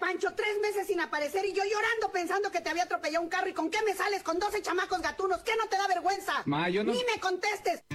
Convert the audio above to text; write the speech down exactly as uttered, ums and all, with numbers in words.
Pancho, tres meses sin aparecer y yo llorando pensando que te había atropellado un carro. ¿Y con qué me sales con doce chamacos gatunos? ¿Qué no te da vergüenza? Ma, yo no... Ni me contestes.